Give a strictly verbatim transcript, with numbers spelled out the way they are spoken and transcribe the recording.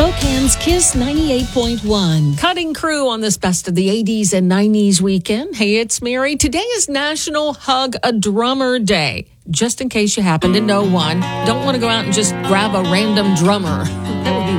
Spokane's Kiss ninety-eight point one. Cutting crew on this Best of the eighties and nineties weekend. Hey, it's Mary. Today is National Hug a Drummer Day. Just in case you happen to know one. Don't want to go out and just grab a random drummer.